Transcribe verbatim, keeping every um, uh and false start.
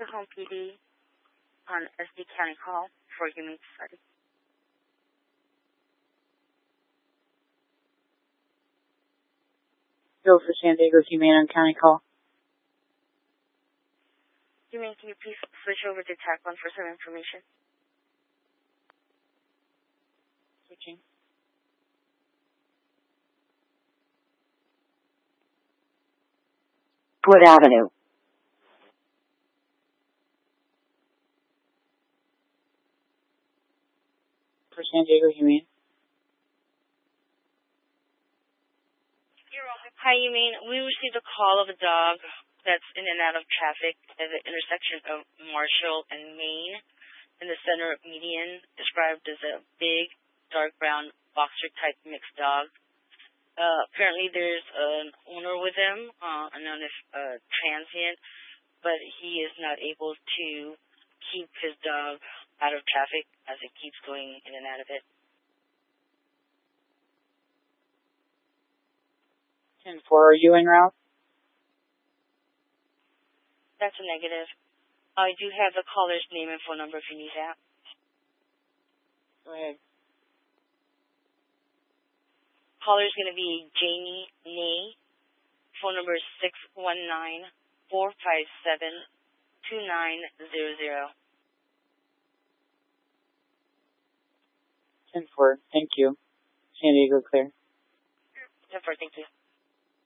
to Home P D on S D County Call for Humane Society. Go for San Diego Humane on County Call. Humane, can you please switch over to TAC one for some information? Switching. Wood Avenue. For San Diego Humane. Hi, Humane. We received a call of a dog that's in and out of traffic at the intersection of Marshall and Main in the center of median, described as a big, dark brown, boxer-type mixed dog. Uh, apparently there's an owner with him, uh, known as uh, transient, but he is not able to keep his dog out of traffic as it keeps going in and out of it. ten four, are you en route? That's a negative. I do have the caller's name and phone number if you need that. Go ahead. Caller's going to be Jamie Ney. Phone number is six one nine, four five seven, two nine zero zero. ten four, thank you. San Diego clear. ten four, thank you.